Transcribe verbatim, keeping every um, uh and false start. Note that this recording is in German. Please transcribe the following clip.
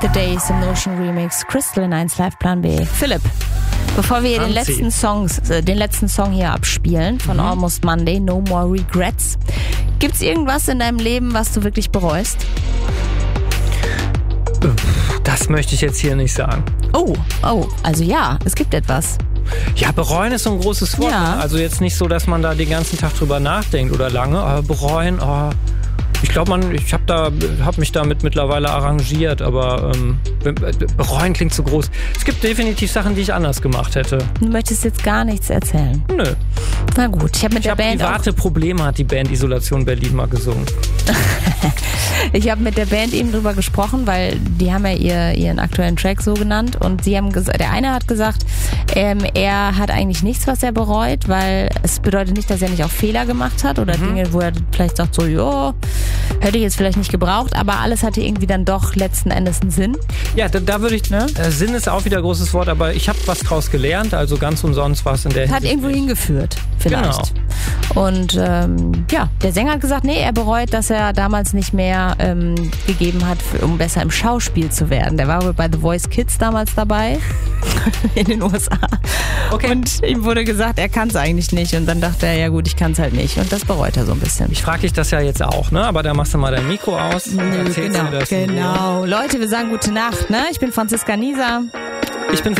the Days im Notion Remix. Crystal in eins Live Plan B. Philipp, bevor wir den letzten, Songs, äh, den letzten Song hier abspielen von mhm. Almost Monday, No More Regrets, gibt's irgendwas in deinem Leben, was du wirklich bereust? Das möchte ich jetzt hier nicht sagen. Oh, oh, also ja, es gibt etwas. Ja, bereuen ist so ein großes Wort. Ja. Ne? Also jetzt nicht so, dass man da den ganzen Tag drüber nachdenkt oder lange, aber bereuen, oh, ich glaube, man, ich habe da, hab mich damit mittlerweile arrangiert, aber ähm, bereuen klingt zu groß. Es gibt definitiv Sachen, die ich anders gemacht hätte. Du möchtest jetzt gar nichts erzählen? Nö. Na gut, ich habe mit ich der hab Band private auch Probleme, hat die Band Isolation Berlin mal gesungen. Ich habe mit der Band eben drüber gesprochen, weil die haben ja ihr, ihren aktuellen Track so genannt und sie haben gesagt, der eine hat gesagt, ähm, er hat eigentlich nichts, was er bereut, weil es bedeutet nicht, dass er nicht auch Fehler gemacht hat oder mhm. Dinge, wo er vielleicht sagt so, jo, hätte ich jetzt vielleicht nicht gebraucht, aber alles hatte irgendwie dann doch letzten Endes einen Sinn. Ja, da, da würde ich, ne? Äh, Sinn ist auch wieder ein großes Wort, aber ich habe was draus gelernt, also ganz umsonst war es in der Hinsicht. Hat irgendwo hingeführt, vielleicht. Genau. Und ähm, ja, der Sänger hat gesagt, nee, er bereut, dass er damals nicht mehr ähm, gegeben hat, für, um besser im Schauspiel zu werden. Der war wohl bei The Voice Kids damals dabei in den U S A. Okay. Und ihm wurde gesagt, er kann es eigentlich nicht. Und dann dachte er, ja gut, ich kann es halt nicht. Und das bereut er so ein bisschen. Ich frage dich das ja jetzt auch, ne? Aber da machst du mal dein Mikro aus. Nö, genau, genau. Leute, wir sagen gute Nacht, ne? Ich bin Franziska Nieser. Ich bin